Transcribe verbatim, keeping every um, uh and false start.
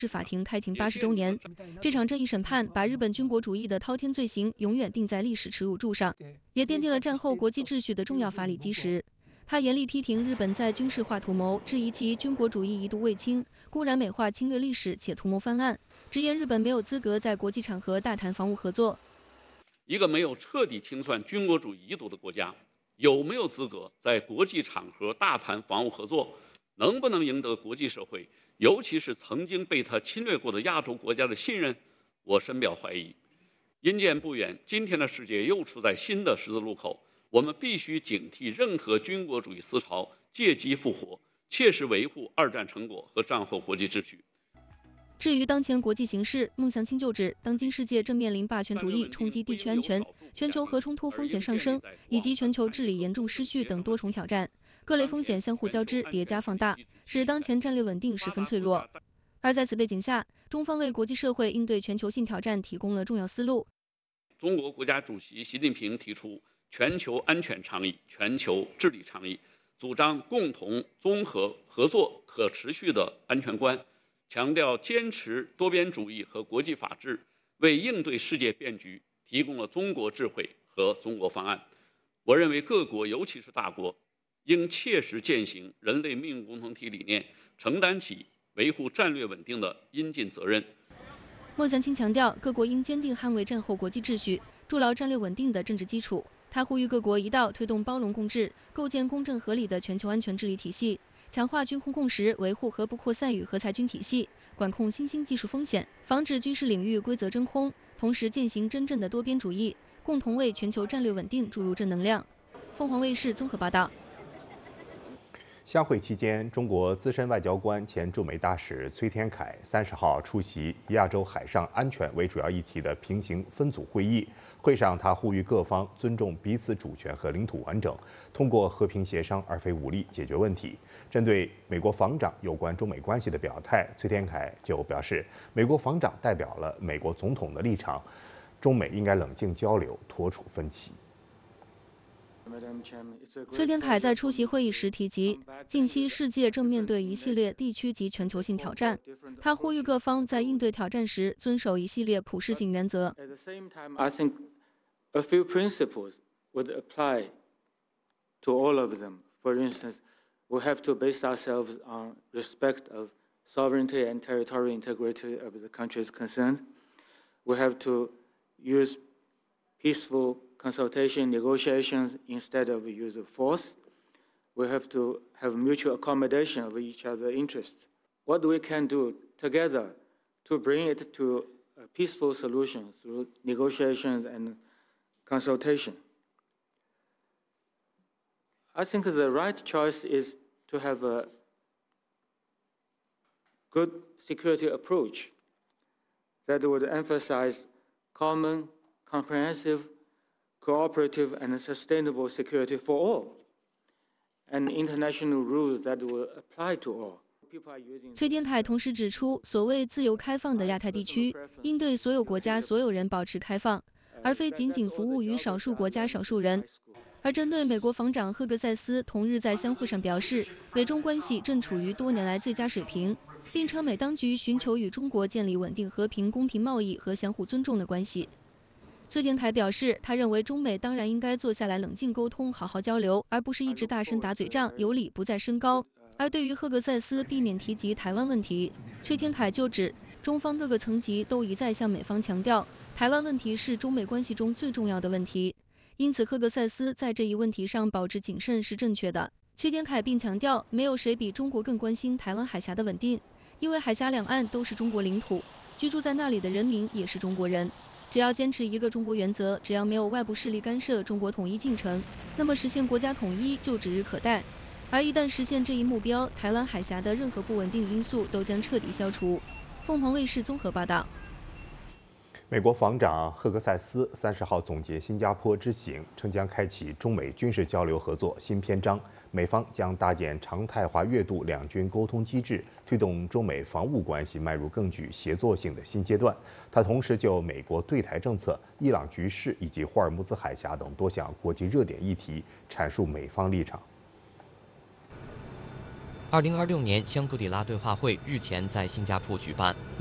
法庭开庭八十周年。这场正义审判把日本军国主义的滔天罪行永远钉在历史耻辱柱上，也奠定了战后国际秩序的重要法理基石。他严厉批评日本在军事化图谋，质疑其军国主义一度未清，公然美化侵略历史，且图谋翻案，直言日本没有资格在国际场合大谈防务合作。 一个没有彻底清算军国主义遗毒的国家，有没有资格在国际场合大谈防务合作？能不能赢得国际社会，尤其是曾经被他侵略过的亚洲国家的信任？我深表怀疑。因见不远，今天的世界又处在新的十字路口，我们必须警惕任何军国主义思潮借机复活，切实维护二战成果和战后国际秩序。 至于当前国际形势，孟祥清就指，当今世界正面临霸权主义冲击地区安全、全球核冲突风险上升，以及全球治理严重失序等多重挑战。各类风险相互交织、叠加放大，使当前战略稳定十分脆弱。而在此背景下，中方为国际社会应对全球性挑战提供了重要思路。 中国国家主席习近平提出全球安全倡议、全球治理倡议，主张共同、综合、合作、可持续的安全观，强调坚持多边主义和国际法治，为应对世界变局提供了中国智慧和中国方案。我认为各国，尤其是大国，应切实践行人类命运共同体理念，承担起维护战略稳定的应尽责任。 孟祥清强调，各国应坚定捍卫战后国际秩序，筑牢战略稳定的政治基础。他呼吁各国一道推动包容共治，构建公正合理的全球安全治理体系，强化军控共识，维护核不扩散与核裁军体系，管控新兴技术风险，防止军事领域规则真空，同时践行真正的多边主义，共同为全球战略稳定注入正能量。凤凰卫视综合报道。 相会期间，中国资深外交官、前驻美大使崔天凯三十号出席以亚洲海上安全为主要议题的平行分组会议。会上，他呼吁各方尊重彼此主权和领土完整，通过和平协商而非武力解决问题。针对美国防长有关中美关系的表态，崔天凯就表示，美国防长代表了美国总统的立场，中美应该冷静交流，妥处分歧。 崔天凯在出席会议时提及，近期世界正面对一系列地区及全球性挑战。他呼吁各方在应对挑战时遵守一系列普适性原则。 I think a few principles would apply to all of them. For instance, we have to base ourselves on respect of sovereignty and territorial integrity of the countries concerned. We have to use peaceful consultation, negotiations instead of use of force. We have to have mutual accommodation of each other's interests. What we can do together to bring it to a peaceful solution through negotiations and consultation. I think the right choice is to have a good security approach that would emphasize common, comprehensive, cooperative and sustainable security for all, and international rules that will apply to all. 崔天凯同时指出，所谓自由开放的亚太地区，应对所有国家、所有人保持开放，而非仅仅服务于少数国家、少数人。而针对美国防长赫格塞斯同日在相会上表示，美中关系正处于多年来最佳水平，并称美当局寻求与中国建立稳定、和平、公平贸易和相互尊重的关系。崔天凯表示，他认为中美当然应该坐下来冷静沟通，好好交流，而不是一直大声打嘴仗，有理不在声高。而对于赫格塞斯避免提及台湾问题，崔天凯就指，中方各个层级都一再向美方强调，台湾问题是中美关系中最重要的问题，因此赫格塞斯在这一问题上保持谨慎是正确的。崔天凯并强调，没有谁比中国更关心台湾海峡的稳定，因为海峡两岸都是中国领土，居住在那里的人民也是中国人。只要坚持一个中国原则，只要没有外部势力干涉中国统一进程，那么实现国家统一就指日可待。而一旦实现这一目标，台湾海峡的任何不稳定因素都将彻底消除。凤凰卫视综合报道。 美国防长赫格塞斯三十号总结新加坡之行，称将开启中美军事交流合作新篇章。美方将搭建常态化月度两军沟通机制，推动中美防务关系迈入更具协作性的新阶段。他同时就美国对台政策、伊朗局势以及霍尔木兹海峡等多项国际热点议题阐述美方立场。 二零二六年香格里拉对话会日前在新加坡举办。